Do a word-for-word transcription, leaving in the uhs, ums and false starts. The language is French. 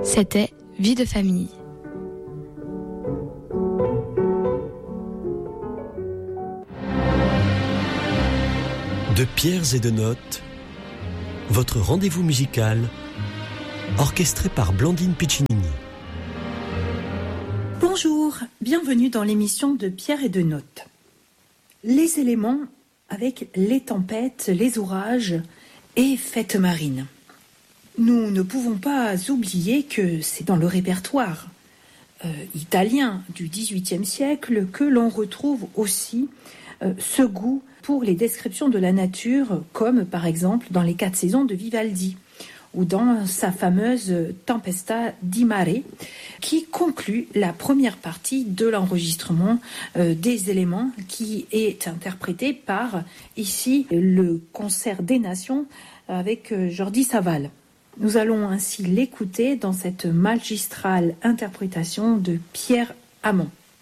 C'était Vie de famille. De pierres et de notes, votre rendez-vous musical, orchestré par Blandine Piccinini. Bonjour, bienvenue dans l'émission de Pierres et de notes. Les éléments avec les tempêtes, les orages et fêtes marines. Nous ne pouvons pas oublier que c'est dans le répertoire euh, italien du dix-huitième siècle que l'on retrouve aussi euh, ce goût pour les descriptions de la nature, comme par exemple dans les quatre saisons de Vivaldi, ou dans sa fameuse Tempesta di Mare, qui conclut la première partie de l'enregistrement euh, des éléments, qui est interprété par, ici, le Concert des Nations avec euh, Jordi Savall. Nous allons ainsi l'écouter dans cette magistrale interprétation de Pierre Amand.